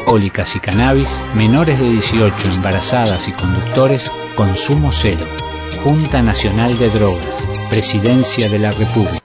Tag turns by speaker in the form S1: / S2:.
S1: alcohólicas y cannabis, menores de 18, embarazadas y conductores, consumo cero. Junta Nacional de Drogas, Presidencia de la República.